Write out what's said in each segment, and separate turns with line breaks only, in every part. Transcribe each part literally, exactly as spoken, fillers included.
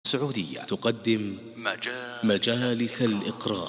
السعودية
تقدم مجالس الإقراء.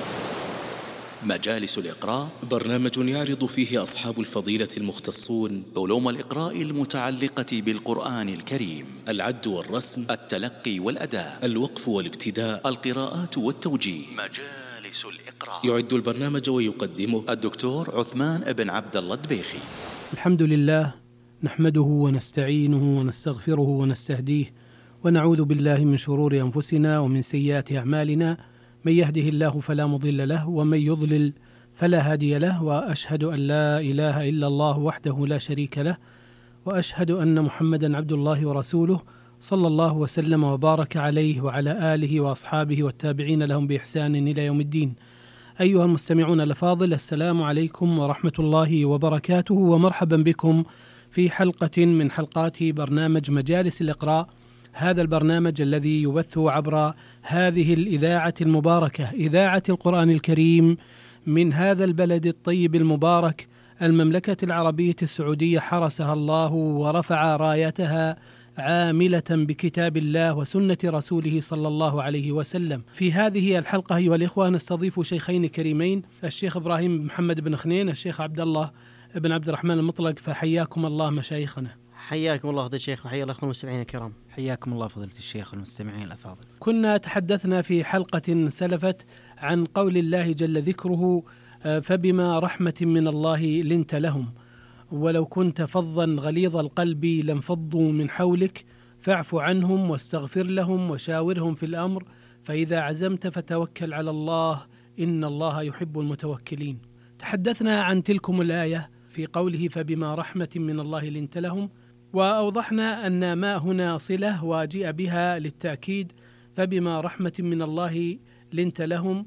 مجالس الإقراء
برنامج يعرض فيه أصحاب الفضيلة المختصون
علوم الإقراء المتعلقة بالقرآن الكريم:
العد والرسم،
التلقي والأداء،
الوقف والابتداء،
القراءات والتوجيه. مجالس الإقراء.
يعد البرنامج ويقدمه
الدكتور عثمان بن عبد الله الدبيخي.
الحمد لله، نحمده ونستعينه ونستغفره ونستهديه، ونعوذ بالله من شرور أنفسنا ومن سيئات أعمالنا. من يهده الله فلا مضل له، ومن يضلل فلا هادي له، وأشهد أن لا إله إلا الله وحده لا شريك له، وأشهد أن محمدا عبد الله ورسوله، صلى الله وسلم وبارك عليه وعلى آله وأصحابه والتابعين لهم بإحسان إلى يوم الدين. أيها المستمعون الأفاضل، السلام عليكم ورحمة الله وبركاته، ومرحبا بكم في حلقة من حلقات برنامج مجالس الإقراء، هذا البرنامج الذي يبث عبر هذه الإذاعة المباركة، إذاعة القرآن الكريم، من هذا البلد الطيب المبارك، المملكة العربية السعودية، حرسها الله ورفع رايتها عاملة بكتاب الله وسنة رسوله صلى الله عليه وسلم. في هذه الحلقة أيها الإخوة نستضيف شيخين كريمين، الشيخ إبراهيم محمد بن خنين، الشيخ عبد الله بن عبد الرحمن المطلق، فحياكم الله مشايخنا.
حياكم الله فضيلة الشيخ، وحيا الله المستمعين الكرام.
حياكم الله فضيلة الشيخ والمستمعين الأفاضل.
كنا تحدثنا في حلقة سلفت عن قول الله جل ذكره: فبما رحمة من الله لنت لهم، ولو كنت فظا غليظ القلب لانفضوا من حولك، فاعف عنهم واستغفر لهم وشاورهم في الأمر، فإذا عزمت فتوكل على الله إن الله يحب المتوكلين. تحدثنا عن تلكم الآية في قوله فبما رحمة من الله لنت لهم، وأوضحنا أن ما هنا صلة وجيء بها للتأكيد، فبما رحمة من الله لنت لهم،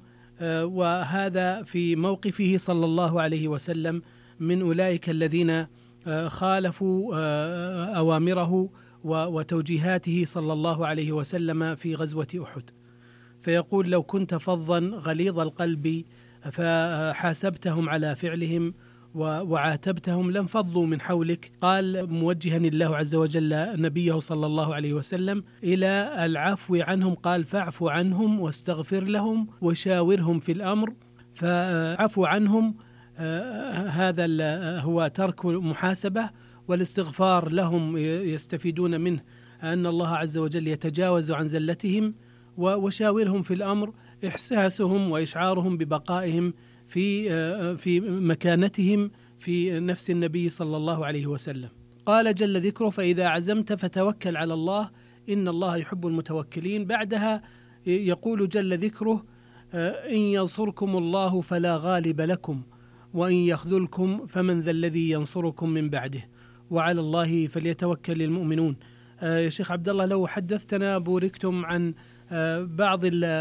وهذا في موقفه صلى الله عليه وسلم من أولئك الذين خالفوا أوامره وتوجيهاته صلى الله عليه وسلم في غزوة أحد. فيقول: لو كنت فظا غليظ القلب فحاسبتهم على فعلهم وعاتبتهم لانفضوا من حولك. قال موجها الله عز وجل نبيه صلى الله عليه وسلم إلى العفو عنهم، قال: فاعف عنهم واستغفر لهم وشاورهم في الأمر. فعفو عنهم هذا هو ترك المحاسبة، والاستغفار لهم يستفيدون منه أن الله عز وجل يتجاوز عن زلتهم، وشاورهم في الأمر إحساسهم وإشعارهم ببقائهم في في مكانتهم في نفس النبي صلى الله عليه وسلم. قال جل ذكره: فإذا عزمت فتوكل على الله إن الله يحب المتوكلين. بعدها يقول جل ذكره: إن ينصركم الله فلا غالب لكم وإن يخذلكم فمن ذا الذي ينصركم من بعده وعلى الله فليتوكل المؤمنون. يا شيخ عبد الله، لو حدثتنا بوركتم عن بعض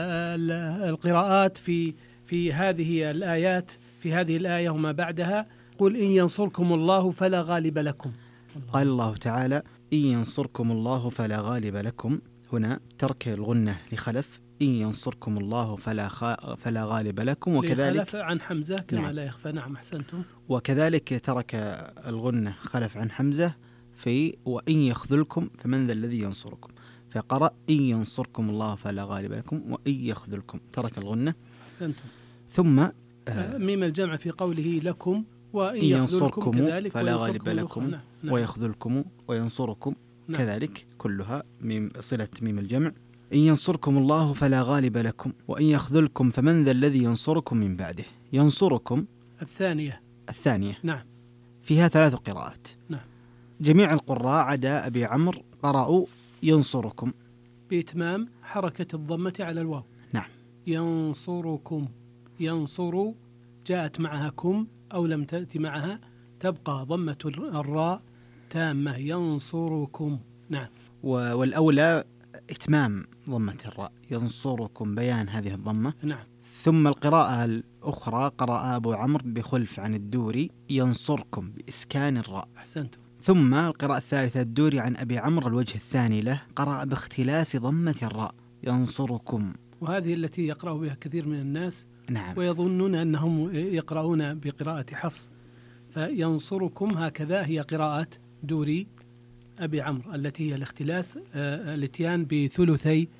القراءات في في هذه الآيات، في هذه الآية وما بعدها. قل إن ينصركم الله فلا غالب لكم.
قال الله تعالى: إن ينصركم الله فلا غالب لكم، هنا ترك الغنة لخلف، إن ينصركم الله فلا خا... فلا غالب لكم، وكذلك
خلف عن حمزة كما
نعم.
لا يخفى. نعم، أحسنتم.
وكذلك ترك الغنة خلف عن حمزة في وإن يخذلكم فمن ذا الذي ينصركم، فقرأ إن ينصركم الله فلا غالب لكم وإن يخذلكم، ترك الغنة.
أحسنتم.
ثم
آه ميم الجمع في قوله لكم، وإن
ينصركم
كذلك
فلا غالب لكم،
نعم. نعم.
ويخذلكم وينصركم،
نعم.
كذلك كلها ميم صلة ميم الجمع. إن ينصركم الله فلا غالب لكم وإن يخذلكم فمن ذا الذي ينصركم من بعده. ينصركم
الثانية
الثانية
نعم،
فيها ثلاث قراءات.
نعم.
جميع القراء عدا أبي عمرو قرأوا ينصركم
بإتمام حركة الضمة على الواو.
نعم.
ينصركم، ينصر جاءت معها كم أو لم تأتي معها تبقى ضمة الراء تامة، ينصركم. نعم.
والأولى إتمام ضمة الراء، ينصركم، بيان هذه الضمة.
نعم.
ثم القراءة الأخرى قرأ أبو عمرو بخلف عن الدوري ينصركم بإسكان الراء.
أحسنتم.
ثم القراءة الثالثة الدوري عن أبي عمرو الوجه الثاني له قرأ باختلاس ضمة الراء ينصركم،
وهذه التي يقرأ بها كثير من الناس.
نعم.
ويظنون أنهم يقرؤون بقراءة حفص، فينصركم هكذا هي قراءة دوري أبي عمرو التي هي الاختلاس، الاتيان بثلثي